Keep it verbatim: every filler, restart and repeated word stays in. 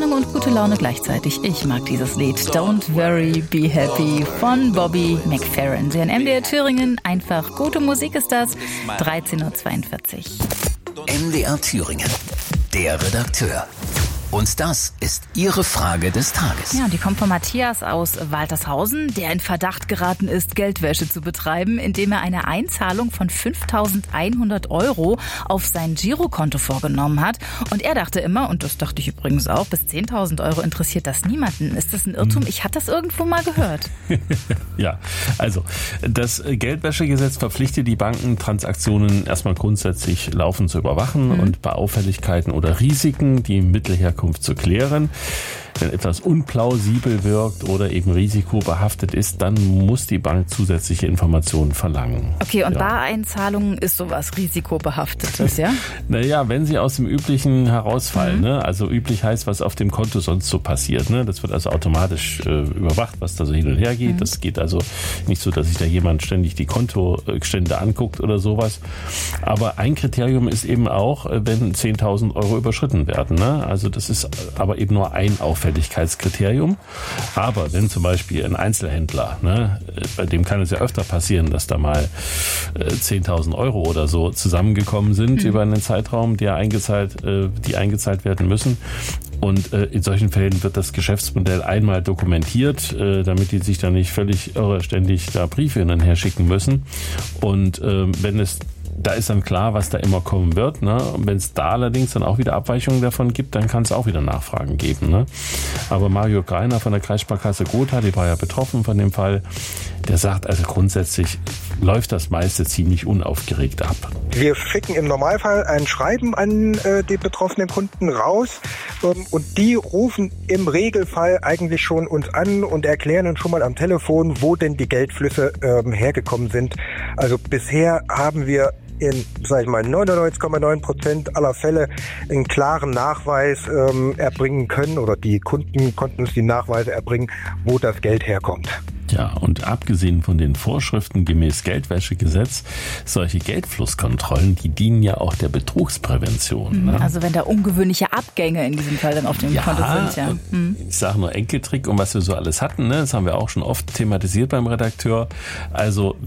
Spannung und gute Laune gleichzeitig. Ich mag dieses Lied. Don't Worry, Be Happy von Bobby McFerrin. Der in M D R Thüringen. Einfach gute Musik ist das. dreizehn Uhr zweiundvierzig. M D R Thüringen. Der Redakteur. Und das ist Ihre Frage des Tages. Ja, die kommt von Matthias aus Waltershausen, der in Verdacht geraten ist, Geldwäsche zu betreiben, indem er eine Einzahlung von fünftausendeinhundert Euro auf sein Girokonto vorgenommen hat. Und er dachte immer, und das dachte ich übrigens auch, bis zehntausend Euro interessiert das niemanden. Ist das ein Irrtum? Ich hatte das irgendwo mal gehört. Ja, also das Geldwäschegesetz verpflichtet die Banken, Transaktionen erstmal grundsätzlich laufend zu überwachen mhm. und bei Auffälligkeiten oder Risiken die Mittelherkunft zu klären. Wenn etwas unplausibel wirkt oder eben risikobehaftet ist, dann muss die Bank zusätzliche Informationen verlangen. Okay, und ja. Bareinzahlungen ist sowas Risikobehaftetes, ja? Naja, wenn sie aus dem Üblichen herausfallen, Mhm. ne? Also üblich heißt, was auf dem Konto sonst so passiert. Ne? Das wird also automatisch äh, überwacht, was da so hin und her geht. Mhm. Das geht also nicht so, dass sich da jemand ständig die Kontostände anguckt oder sowas. Aber ein Kriterium ist eben auch, wenn zehntausend Euro überschritten werden. Ne? Also das ist aber eben nur ein Auffälligkeitskriterium. Aber wenn zum Beispiel ein Einzelhändler, ne, bei dem kann es ja öfter passieren, dass da mal äh, zehntausend Euro oder so zusammengekommen sind mhm. über einen Zeitraum, der eingezahlt, äh, die eingezahlt werden müssen. Und äh, in solchen Fällen wird das Geschäftsmodell einmal dokumentiert, äh, damit die sich da nicht völlig irre ständig da Briefe hin und her schicken müssen. Und äh, wenn es Da ist dann klar, was da immer kommen wird. Ne? Und wenn es da allerdings dann auch wieder Abweichungen davon gibt, dann kann es auch wieder Nachfragen geben. Ne? Aber Mario Greiner von der Kreissparkasse Gotha, die war ja betroffen von dem Fall, der sagt, also grundsätzlich läuft das meiste ziemlich unaufgeregt ab. Wir schicken im Normalfall ein Schreiben an äh, die betroffenen Kunden raus ähm, und die rufen im Regelfall eigentlich schon uns an und erklären uns schon mal am Telefon, wo denn die Geldflüsse ähm, hergekommen sind. Also bisher haben wir in, sag ich mal, neunundneunzig Komma neun Prozent aller Fälle einen klaren Nachweis ähm, erbringen können oder die Kunden konnten uns die Nachweise erbringen, wo das Geld herkommt. Ja, und abgesehen von den Vorschriften gemäß Geldwäschegesetz, solche Geldflusskontrollen, die dienen ja auch der Betrugsprävention. Ne? Also wenn da ungewöhnliche Abgänge in diesem Fall dann auf dem ja, Konto sind. Ja, mhm. Ich sage nur Enkeltrick und was wir so alles hatten, ne? Das haben wir auch schon oft thematisiert beim Redakteur. Also